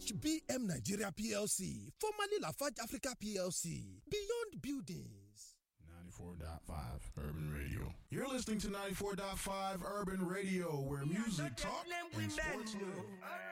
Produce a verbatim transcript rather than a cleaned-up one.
H B M Nigeria P L C, formerly Lafarge Africa P L C, Beyond Buildings. ninety-four point five Urban Radio. You're listening to ninety-four point five Urban Radio, where music talk and sports live.